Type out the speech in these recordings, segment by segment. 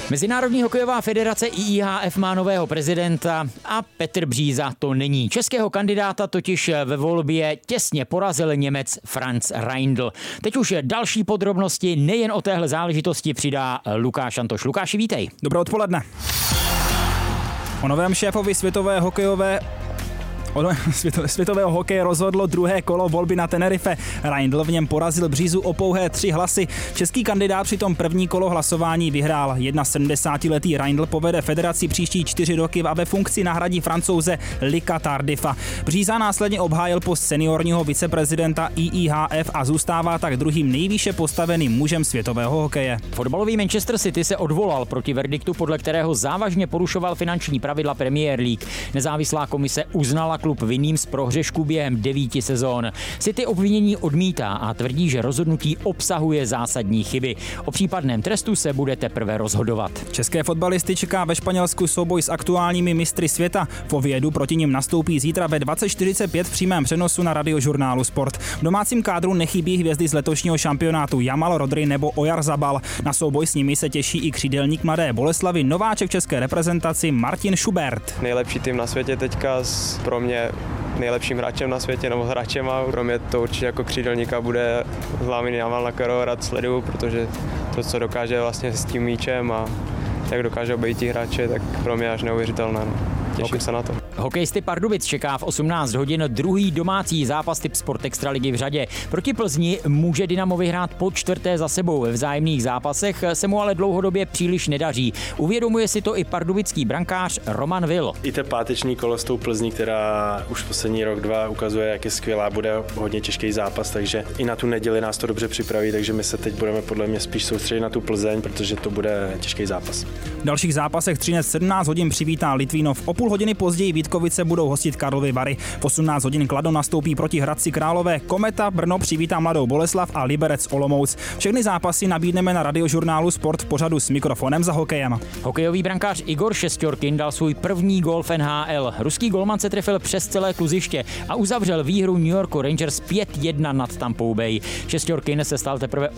Mezinárodní hokejová federace IIHF má nového prezidenta a Petr Bříza to není. Českého kandidáta totiž ve volbě těsně porazil Němec Franz Reindl. Teď už další podrobnosti nejen o téhle záležitosti přidá Lukáš Antoš. Lukáši, vítej. Dobré odpoledne. O novém šéfovi světového hokeje rozhodlo druhé kolo volby na Tenerife. Reindl v něm porazil Břízu o pouhé 3 hlasy. Český kandidát přitom první kolo hlasování vyhrál. 71letý Reindl povede federaci příští 4 roky a ve funkci nahradí Francouze Lucas Tardifa. Bříza následně obhájil post seniorního viceprezidenta IIHF a zůstává tak druhým nejvýše postaveným mužem světového hokeje. Fotbalový Manchester City se odvolal proti verdiktu, podle kterého závažně porušoval finanční pravidla Premier League. Nezávislá komise uznala klub vinným z prohřešků během 9 sezón. City obvinění odmítá a tvrdí, že rozhodnutí obsahuje zásadní chyby. O případném trestu se bude teprve rozhodovat. České fotbalisty čeká ve Španělsku souboj s aktuálními mistry světa. V Oviedu proti nim nastoupí zítra ve 20:45 v přímém přenosu na Radiožurnálu Sport. V domácím kádru nechybí hvězdy z letošního šampionátu Jamal Rodri nebo Oyarzabal. Na souboj s nimi se těší i křídelník Mladé Boleslavi, nováček české reprezentaci Martin Schubert. Nejlepší tým na světě teďka pro mě nejlepším hráčem na světě, nebo hráčem, a pro mě to určitě jako křídelníka bude Lamine Yamal, na kterého rád sleduju, protože to, co dokáže vlastně s tím míčem a jak dokáže obejít ti hráče, tak pro mě až neuvěřitelné. Těším se na to. Hokejisty Pardubic čeká v 18 hodin druhý domácí zápas typ Sport Extraligy v řadě. Proti Plzni může Dynamo vyhrát po 4. za sebou. Ve vzájemných zápasech se mu ale dlouhodobě příliš nedaří. Uvědomuje si to i pardubický brankář Roman Vil. I to páteční kolo s tou Plzní, která už poslední rok, 2 ukazuje, jak je skvělá, bude hodně těžký zápas, takže i na tu neděli nás to dobře připraví, takže my se teď budeme podle mě spíš soustředit na tu Plzeň, protože to bude těžký zápas. V dalších zápasech 17 hodin přivítá Litvínov. O půl hodiny později Vítkovice budou hostit Karlovy Vary. V 18 hodin Kladno nastoupí proti Hradci Králové, Kometa Brno přivítá Mladou Boleslav a Liberec Olomouc. Všechny zápasy nabídneme na Radiožurnálu Sport v pořadu S mikrofonem za hokejem. Hokejový brankář Igor Šesťorkin dal svůj první gól v NHL. Ruský golman se trefil přes celé kluziště a uzavřel výhru New Yorku Rangers 5-1 nad Tampou Bay. Šesťorkin se stal teprve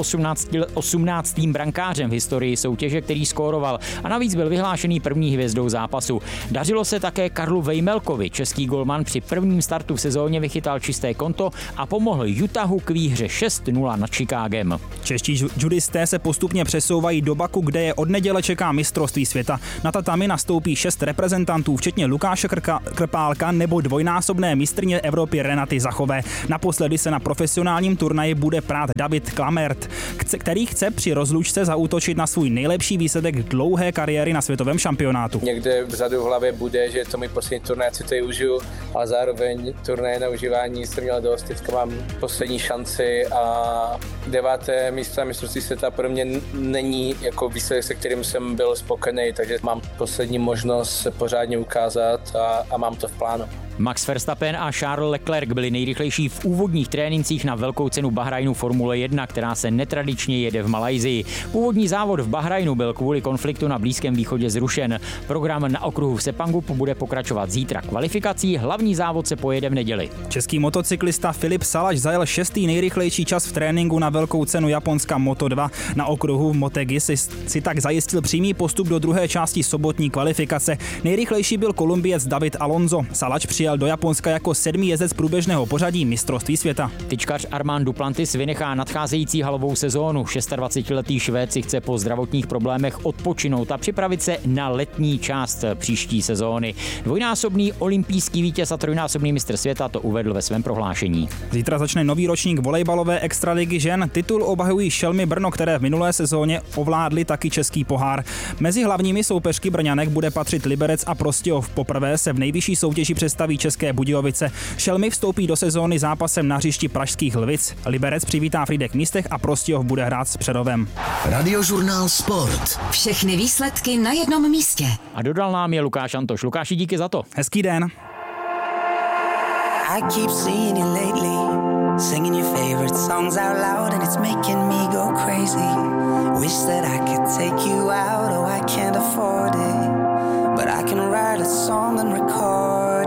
18. brankářem v historii soutěže, který skóroval, a navíc byl vyhlášený první hvězdou zápasu. Dařilo se také Karlu Vejmelkovi. Český golman při prvním startu v sezóně vychytal čisté konto a pomohl Utahu k výhře 6-0 nad Chicagem. Čeští judisté se postupně přesouvají do Baku, kde je od neděle čeká mistrovství světa. Na tatami nastoupí 6 reprezentantů, včetně Lukáše Krpálka nebo dvojnásobné mistryně Evropy Renaty Zachové. Naposledy se na profesionálním turnaji bude prát David Klamert, který chce při rozlučce zaútočit na svůj nejlepší výsledek dlouhé kariéry na světovém šampionátu. Někde vzadu v hlavě bude, že to mi poslední turnaj, co tady užiju, ale zároveň turnaje na užívání jsem měl dost. Teďka mám poslední šanci a 9. místo na mistrovství světa pro mě není jako výsledek, se kterým jsem byl spokojený, takže mám poslední možnost se pořádně ukázat a mám to v plánu. Max Verstappen a Charles Leclerc byli nejrychlejší v úvodních trénincích na velkou cenu Bahrajnu Formule 1, která se netradičně jede v Malajsii. Původní závod v Bahrajnu byl kvůli konfliktu na Blízkém východě zrušen. Program na okruhu v Sepangu bude pokračovat zítra kvalifikací, hlavní závod se pojede v neděli. Český motocyklista Filip Salaš zajel 6. nejrychlejší čas v tréninku na velkou cenu Japonska Moto2. Na okruhu v Motegi si tak zajistil přímý postup do druhé části sobotní kvalifikace. Nejrychlejší byl Kolumbiec David Alonso. Salaš přijel do Japonska jako 7. jezdec průběžného pořadí mistrovství světa. Tyčkař Armand Duplantis vynechá nadcházející halovou sezónu. 26letý Švéd si chce po zdravotních problémech odpočinout a připravit se na letní část příští sezóny. Dvojnásobný olympijský vítěz a trojnásobný mistr světa to uvedl ve svém prohlášení. Zítra začne nový ročník volejbalové extraligy žen. Titul obhajují Šelmy Brno, které v minulé sezóně ovládly taky český pohár. Mezi hlavními soupeřky Brňanek bude patřit Liberec a Prostějov. Poprvé se v nejvyšší soutěži představí České Budějovice. Šelmy vstoupí do sezóny zápasem na hřišti pražských Lvic. Liberec přivítá Frýdek Místech a Prostějov bude hrát s Přerovem. Radiožurnál Sport. Všechny výsledky na jednom místě. A dodal nám je Lukáš Antoš. Lukáši, díky za to. Hezký den. I keep seeing you lately, singing your favorite songs out loud and it's making me go crazy. Wish that I could take you out, oh I can't afford it, but I can write a song and record